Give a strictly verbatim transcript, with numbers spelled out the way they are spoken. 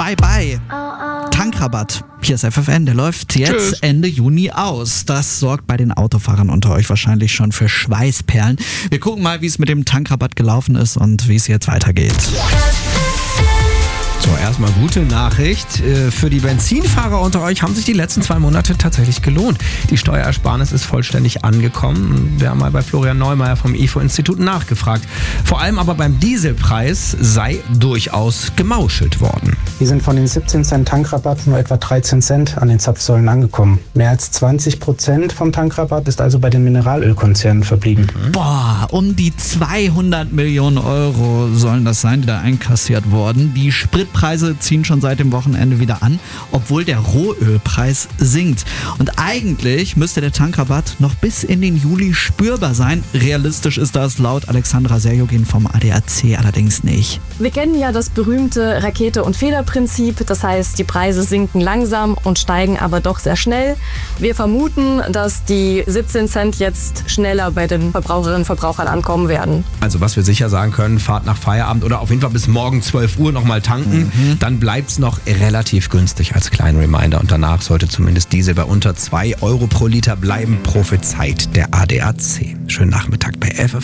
bye bye. Tankrabatt. Hier ist F F N, der läuft jetzt Tschüss. Ende Juni aus. Das sorgt bei den Autofahrern unter euch wahrscheinlich schon für Schweißperlen. Wir gucken mal, wie es mit dem Tankrabatt gelaufen ist und wie es jetzt weitergeht. So, erstmal gute Nachricht. Für die Benzinfahrer unter euch haben sich die letzten zwei Monate tatsächlich gelohnt. Die Steuerersparnis ist vollständig angekommen. Wir haben mal bei Florian Neumeier vom I F O-Institut nachgefragt. Vor allem aber beim Dieselpreis sei durchaus gemauschelt worden. Wir sind von den siebzehn Cent Tankrabatt nur etwa dreizehn Cent an den Zapfsäulen angekommen. Mehr als zwanzig Prozent vom Tankrabatt ist also bei den Mineralölkonzernen verblieben. Mhm. Boah, um die zweihundert Millionen Euro sollen das sein, die da einkassiert wurden. Die Spritpreise ziehen schon seit dem Wochenende wieder an, obwohl der Rohölpreis sinkt. Und eigentlich müsste der Tankrabatt noch bis in den Juli spürbar sein. Realistisch ist das laut Alexandra Serjogin vom A D A C allerdings nicht. Wir kennen ja das berühmte Rakete- und Federprinzip. Das heißt, die Preise sinken langsam und steigen aber doch sehr schnell. Wir vermuten, dass die siebzehn Cent jetzt schneller bei den Verbraucherinnen und Verbrauchern ankommen werden. Also was wir sicher sagen können, fahrt nach Feierabend oder auf jeden Fall bis morgen zwölf Uhr nochmal tanken. Mhm. Dann bleibt es noch relativ günstig als kleinen Reminder. Und danach sollte zumindest Diesel bei unter zwei Euro pro Liter bleiben, prophezeit der A D A C. Schönen Nachmittag bei F F N.